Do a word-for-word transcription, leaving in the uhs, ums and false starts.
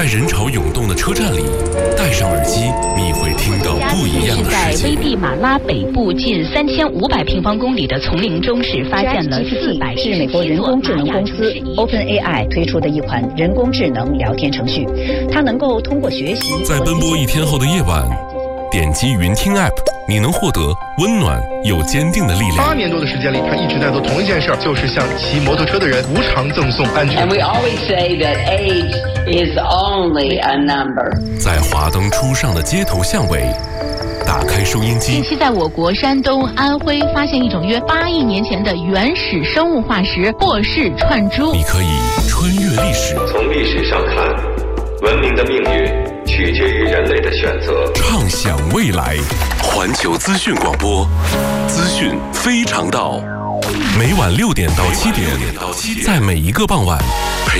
在人潮涌动的车站里，戴上耳机，你会听到不一样的世界。 在危地马拉北部近三千五百平方公里的丛林中，是发现了四百是美国人工智能公司 OpenAI 推出的一款人工智能聊天程序，它能够通过学习。 在奔波一天后的夜晚，点击云听 App， 你能获得温暖又坚定的力量。 八年多的时间里，他一直在做同一件事，就是向骑摩托车的人无偿赠送安全。 And we always say that age is only a number。 在华灯初上的街头巷尾，打开收音机。 近期在我国山东、安徽发现一种约八亿年前的原始生物化石霍氏串珠。 你可以穿越历史， 从历史上看，文明的命运取决于人类的选择。 畅想未来，环球资讯广播，资讯非常道。每晚六点到七点，在每一个傍晚，陪